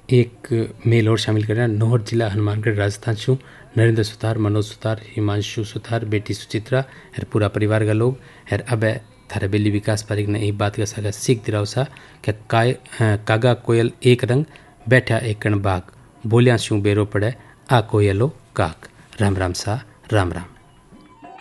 एक मेल और शामिल करें। नौहर जिला हनुमानगढ़ राजस्थान छू नरेंद्र सुतार, मनोज सुतार, हिमांशु सुतार, बेटी सुचित्रा और पूरा परिवार का लोग और अब थारे बेली विकास पारिक ने एक बात का सागा सीख दिलाओ सा कि कागा कोयल एक रंग बैठा एक कण बाग बोलिया शू बेरो पड़े आ कोयलो काक। राम राम सा, राम राम।